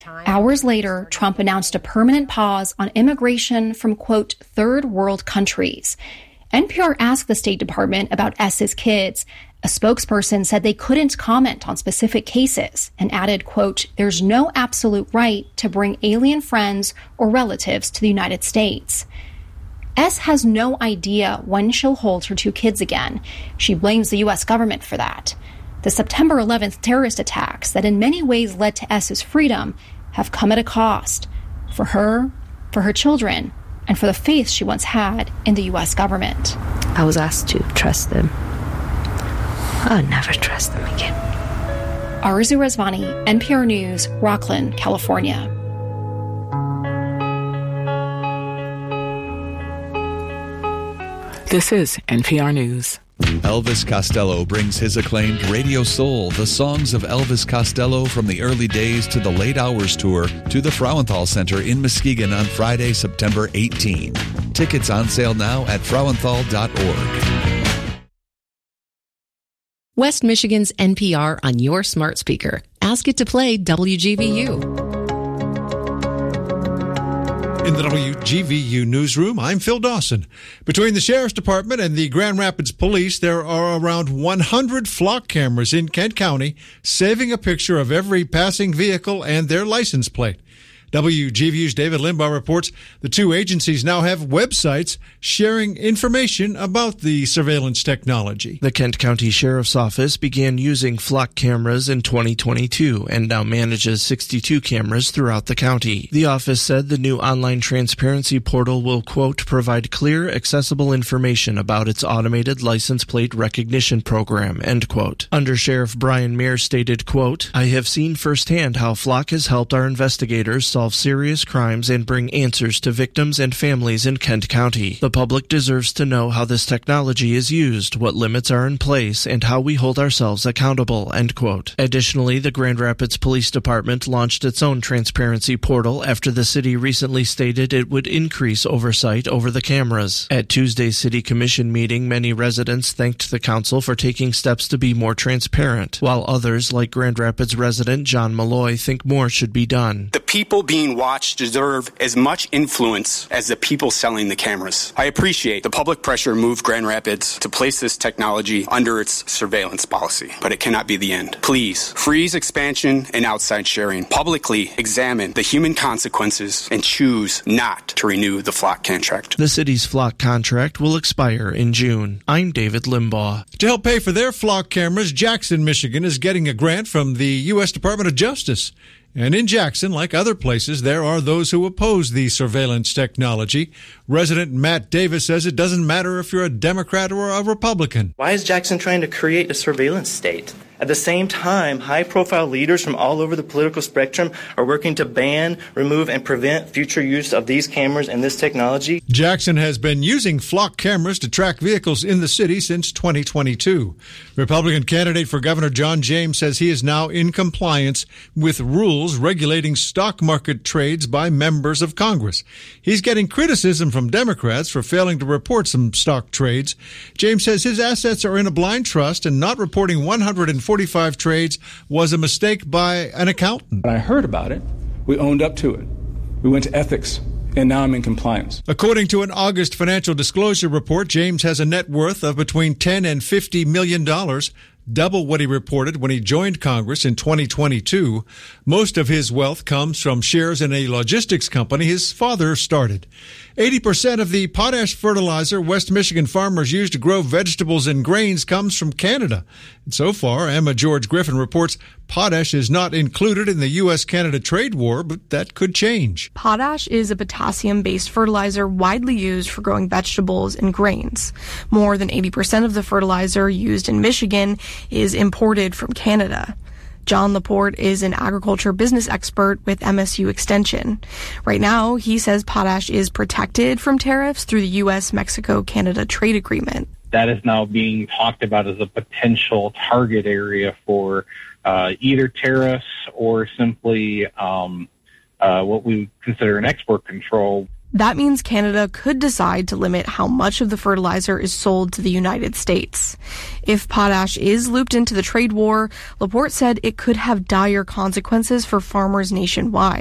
Hours later, Trump announced a permanent pause on immigration from, quote, third world countries. NPR asked the State Department about S's kids. A spokesperson said they couldn't comment on specific cases and added, quote, there's no absolute right to bring alien friends or relatives to the United States. S has no idea when she'll hold her two kids again. She blames the U.S. government for that. The September 11th terrorist attacks that in many ways led to S's freedom have come at a cost for her children, and for the faith she once had in the U.S. government. I was asked to trust them. I'll never trust them again. Arzu Rezvani, NPR News, Rocklin, California. This is NPR News. Elvis Costello brings his acclaimed Radio Soul, the songs of Elvis Costello from the early days to the late hours tour, to the Frauenthal Center in Muskegon on Friday, September 18. Tickets on sale now at frauenthal.org. West Michigan's NPR on your smart speaker. Ask it to play WGVU. In the WGVU newsroom, I'm Phil Dawson. Between the Sheriff's Department and the Grand Rapids Police, there are around 100 flock cameras in Kent County, saving a picture of every passing vehicle and their license plate. WGVU's David Limbaugh reports the two agencies now have websites sharing information about the surveillance technology. The Kent County Sheriff's Office began using flock cameras in 2022 and now manages 62 cameras throughout the county. The office said the new online transparency portal will, quote, provide clear, accessible information about its automated license plate recognition program, end quote. Under Sheriff Brian Mayer stated, quote, I have seen firsthand how Flock has helped our investigators solve serious crimes and bring answers to victims and families in Kent County. The public deserves to know how this technology is used, what limits are in place, and how we hold ourselves accountable, end quote. Additionally, the Grand Rapids Police Department launched its own transparency portal after the city recently stated it would increase oversight over the cameras. At Tuesday's City Commission meeting, many residents thanked the council for taking steps to be more transparent, while others, like Grand Rapids resident John Malloy, think more should be done. The people being watched deserve as much influence as the people selling the cameras. I appreciate the public pressure moved Grand Rapids to place this technology under its surveillance policy, but it cannot be the end. Please freeze expansion and outside sharing. Publicly examine the human consequences and choose not to renew the Flock contract. The city's Flock contract will expire in June. I'm David Limbaugh. To help pay for their flock cameras, Jackson, Michigan is getting a grant from the U.S. Department of Justice. And in Jackson, like other places, there are those who oppose the surveillance technology. Resident Matt Davis says it doesn't matter if you're a Democrat or a Republican. Why is Jackson trying to create a surveillance state? At the same time, high-profile leaders from all over the political spectrum are working to ban, remove, and prevent future use of these cameras and this technology. Jackson has been using flock cameras to track vehicles in the city since 2022. Republican candidate for Governor John James says he is now in compliance with rules regulating stock market trades by members of Congress. He's getting criticism from Democrats for failing to report some stock trades. James says his assets are in a blind trust and not reporting 145 trades was a mistake by an accountant. When I heard about it, we owned up to it. We went to ethics, and now I'm in compliance. According to an August financial disclosure report, James has a net worth of between $10 and $50 million, double what he reported when he joined Congress in 2022. Most of his wealth comes from shares in a logistics company his father started. 80% of the potash fertilizer West Michigan farmers use to grow vegetables and grains comes from Canada. And so far, Emma George Griffin reports potash is not included in the U.S.-Canada trade war, but that could change. Potash is a potassium-based fertilizer widely used for growing vegetables and grains. More than 80% of the fertilizer used in Michigan is imported from Canada. John Laporte is an agriculture business expert with MSU Extension. Right now, he says potash is protected from tariffs through the U.S.-Mexico-Canada trade agreement. That is now being talked about as a potential target area for either tariffs or simply what we consider an export control. That means Canada could decide to limit how much of the fertilizer is sold to the United States. If potash is looped into the trade war, Laporte said it could have dire consequences for farmers nationwide.